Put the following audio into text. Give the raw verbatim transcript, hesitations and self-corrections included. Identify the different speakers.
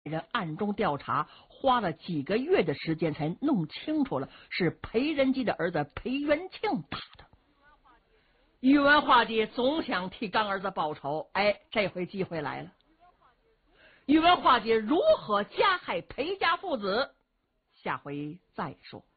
Speaker 1: 人暗中调查，花了几个月的时间才弄清楚了是裴仁基的儿子裴元庆打的。宇文化及总想替干儿子报仇，哎，这回机会来了。宇文化及如何加害裴家父子，下回再说。